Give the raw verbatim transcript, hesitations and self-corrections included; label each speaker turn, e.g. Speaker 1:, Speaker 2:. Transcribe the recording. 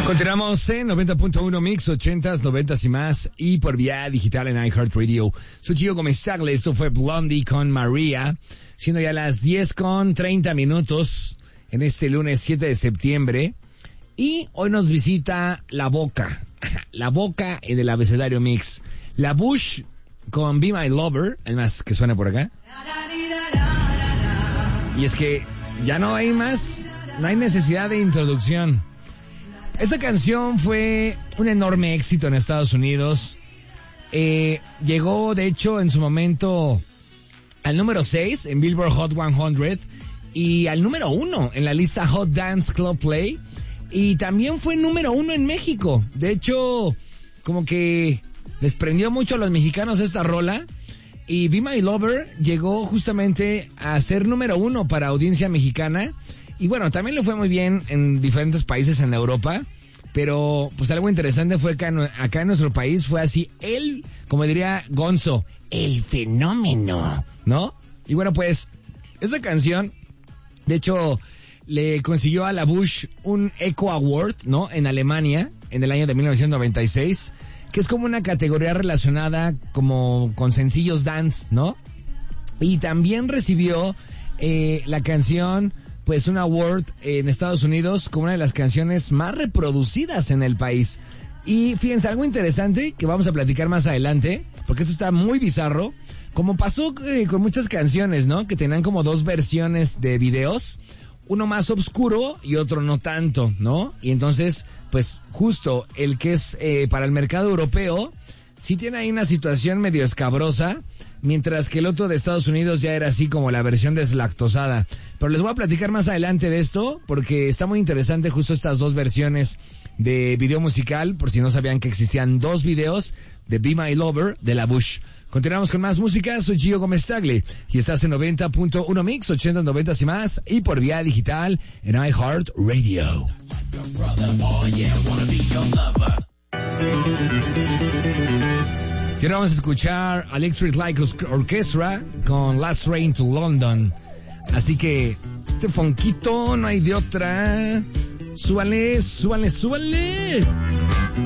Speaker 1: Continuamos en noventa punto uno Mix, ochentas, noventas y más, y por vía digital en iHeartRadio. Soy Gio Gómez-Tagle, esto fue Blondie con María, siendo ya las diez con treinta minutos en este lunes siete de septiembre. Y hoy nos visita La Boca, La Boca en el abecedario Mix. La Bush con Be My Lover, además que suena por acá. Y es que ya no hay más, no hay necesidad de introducción. Esta canción fue un enorme éxito en Estados Unidos. Eh, llegó, de hecho, en su momento al número seis en Billboard Hot cien y al número uno en la lista Hot Dance Club Play. Y también fue número uno en México. De hecho, como que les prendió mucho a los mexicanos esta rola. Y Be My Lover llegó justamente a ser número uno para audiencia mexicana. Y bueno, también le fue muy bien en diferentes países en Europa, pero pues algo interesante fue que acá en nuestro país fue así, el, como diría Gonzo, el fenómeno, ¿no? Y bueno, pues, esa canción, de hecho, le consiguió a la Bush un Echo Award, ¿no? En Alemania, en el año de mil novecientos noventa y seis, que es como una categoría relacionada como con sencillos dance, ¿no? Y también recibió eh, la canción, pues un award en Estados Unidos como una de las canciones más reproducidas en el país. Y fíjense, algo interesante que vamos a platicar más adelante, porque esto está muy bizarro, como pasó eh, con muchas canciones, ¿no? Que tenían como dos versiones de videos, uno más oscuro y otro no tanto, ¿no? Y entonces, pues justo el que es eh, para el mercado europeo, sí tiene ahí una situación medio escabrosa, mientras que el otro de Estados Unidos ya era así como la versión deslactosada. Pero les voy a platicar más adelante de esto, porque está muy interesante justo estas dos versiones de video musical, por si no sabían que existían dos videos de Be My Lover de la Bush. Continuamos con más música, soy Gio Gómez-Tagle, y estás en noventa punto uno Mix, ochenta, noventa y más, y por vía digital en iHeartRadio. Y ahora vamos a escuchar Electric Light Orchestra con Last Train to London. Así que este fonquito no hay de otra. Súbale, súbale, súbale.